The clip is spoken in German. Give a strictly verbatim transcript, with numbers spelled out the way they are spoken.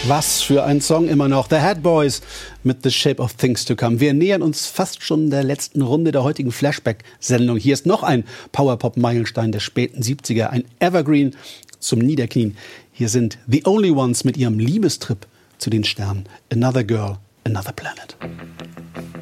Was für ein Song immer noch. The Head Boys mit The Shape of Things to Come. Wir nähern uns fast schon der letzten Runde der heutigen Flashback-Sendung. Hier ist noch ein Powerpop-Meilenstein der späten siebziger, ein Evergreen zum Niederknien. Hier sind The Only Ones mit ihrem Liebestrip zu den Sternen. Another Girl, Another Planet.